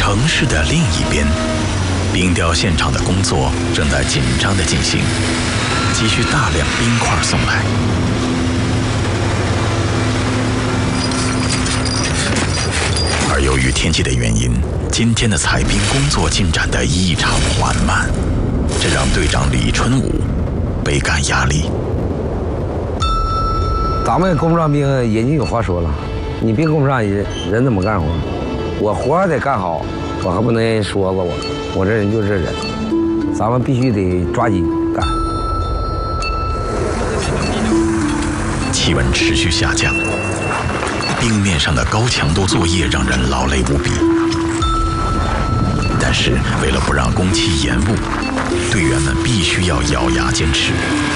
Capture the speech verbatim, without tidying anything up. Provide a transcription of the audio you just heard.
城市的另一边，冰雕现场的工作正在紧张地进行，急需大量冰块送来。而由于天气的原因，今天的采冰工作进展得异常缓慢，这让队长李春武倍感压力。 咱们供不上冰，人家有话说了，你别供不上人，人怎么干活？我活得干好，我还不能人说了我，我这人就这人，咱们必须得抓紧干。 气温持续下降，冰面上的高强度作业让人劳累无比。但是为了不让工期延误，队员们必须要咬牙坚持。